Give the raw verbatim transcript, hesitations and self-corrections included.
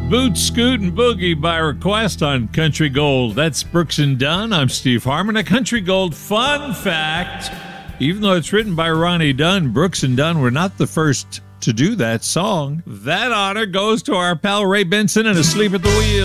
Boot, Scoot, and Boogie by request on Country Gold. That's Brooks and Dunn. I'm Steve Harmon. A Country Gold fun fact. Even though it's written by Ronnie Dunn, Brooks and Dunn were not the first to do that song. That honor goes to our pal Ray Benson and Asleep at the Wheel.